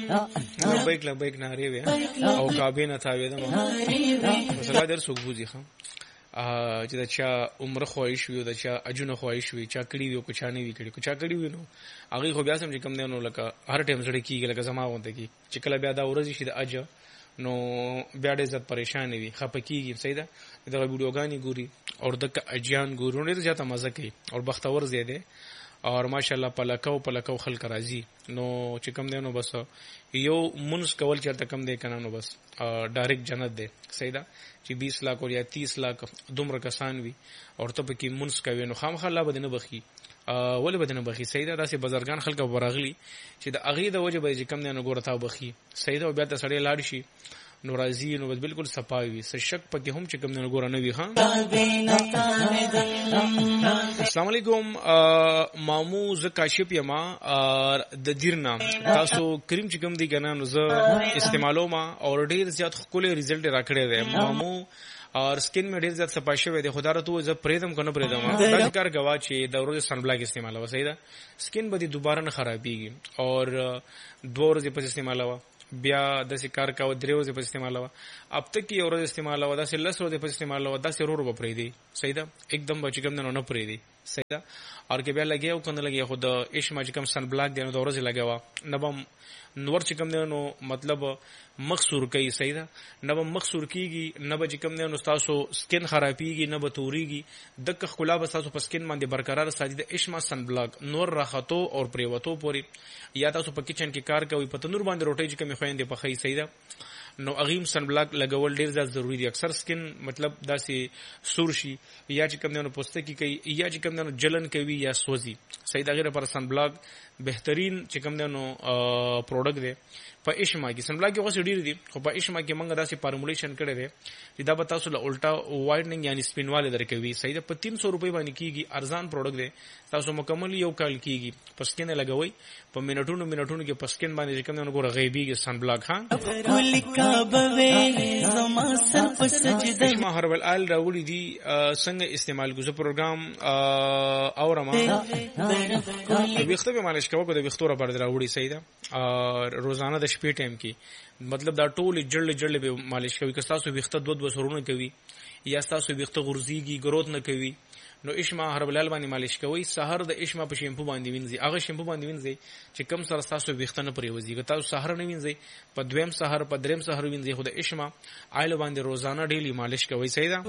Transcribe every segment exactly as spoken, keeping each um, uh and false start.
لبیک لبیک ناری وی او کابین تاویدم مثلا در سوق بوزي خام چې دا چا عمر خواهش وي دا چا اجونه خواهش وي چا کړي وي کو چا نه وي کړي کو چا کړي وي نو هغه خو بیا سم چې کم دی نو لکه هر ټیم سره کیږي لکه زما وونته کی چې کله بیا دا ورځ شي د اج نو بیا ډېر زیات پریشان وي خپکیږي صحیح ده دا ویډیوګانی ګوري او د اجیان ګورو نه زیاته مزه کوي او بختور زیاده اور ماشاءالله پلکاو پلکاو خلک راځي نو چې کم دی نو بس یو منس کول چرته کم دی کنه نو بس ډایرکټ جنت دی صحیح ده چې بیس لاکھ او یا تیس لاکھ دومره کسان وي او ته پکې منس کوي نو خامخا الله بدنه بخي ولې بدنه بخي صحیح ده داسې بازارګان خلک ورغلي چې د اغه د وجه به کم دی نو ګورتا بخي صحیح ده بیا ته سړی لاړ شي نو راځي نو بالکل صفاوي څه شک پکې هم چې کم دی نو ګور نه وي ها. السلام علیکم مامو ز کاشف یما د دیرنا تاسو کریم چې کم دی کنه نو زه استعمالو ما اور ډیر زیات خپل ریزلټ راکړی دی مامو اور سکن میں ډیر زیات صفا شوی دی خدا رته ز پریدم کنه پریدم دا کار غوا چې د ورځې سن بلاک استعمال و صحیح ده سکن به دوباره نه خرابېږي اور دوه ورځې په استعمال و بیا د کار کا و درې ورځې په استعمال و اب تک یو ورځ استعمال و دا سه لس ورځې په استعمال و دا سه ورو ورو پرې دی صحیح ده एकदम بچ کم نه نه پرې دی صحیح ده اور کې بیا لګي او کنه لګي خود ایش ما چې کم سن بلاک دی نو د ورځې لګوا نبم نور چې کم دی نو مطلب مخسور کوي صحیح ده نه به مخسور کیږي نه به چې کم دی نو تاسو سکن خرابېږي نه به توريږي د خلا به تاسو په سکن باندې برقرار ساتي د اشما سن بلاک نور راخاتو او پریوتو پوری یا تاسو په کچن کې کار کوي په تنور باندې روټي چې کمی خويندې په خې صحیح ده نو اغیم سن بلاک لګول ډیر زیات ضروری دی اکثر سکن مطلب داسې سور شي یا چې کم دی نو پوسټه کې کوي یا چې کم دی نو جلن کوي یا سوځي صحیح ده غیر پر سن بلاک بهترین چې کم دی نو پروډکټ دی په اشما کې سن بلاک کې اوس ډیر دي خو په اشما کې موږ داسې فارمولیشن کړی دی چې دا به تاسو له الټا وایډنینګ یعنی سپین والے درکوي صحیح ده په تین سو روپۍ باندې کیږي ارزان پروډکټ دی تاسو مکمل یو کال کیږي په سکن لګوي په منټونو منټونو کې په سکن باندې کوم نه ګور غیبی سن بلاک ها اشما هربل آل راوړي دي څنګه استعمال کوزه پروګرام او رما ویخته به مالش کوو د ویختوره پر راوړي صحیح ده روزانه د شپې ټایم کې مطلب دا ټول جړل جړل به مالش کوي که تاسو ویخته دوه دوه سرونه کوي یا تاسو ویخته غورځيږي ګروت نه کوي نو اشما هربلال باندې مالش کوي سحر د اشما په شیمپو باندې وینځي هغه شیمپو باندې وینځي چې کم سره تاسو ویخته نه پریوځي که تاسو سحر نه وینځي په دویم سحر په دریم سحر وینځي خو د اشما آیل باندې روزانه ډیلی مالش کوي صحیح ده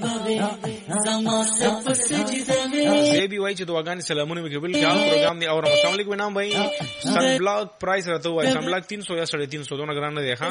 زه به وای چې دواګانی سلامونه وکړل دا پروګرام دی او السلام علیکم نام بھائی سن بلاک پرایس راته وای سن بلاک تین سو یا ساڑھے تین سو دونه ګران نه دی ها